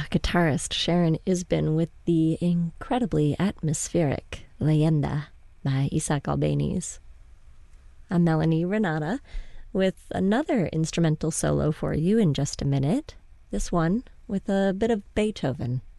guitarist Sharon Isbin with the incredibly atmospheric Leyenda by Isaac Albéniz. I'm Melanie Renata with another instrumental solo for you in just a minute, this one with a bit of Beethoven.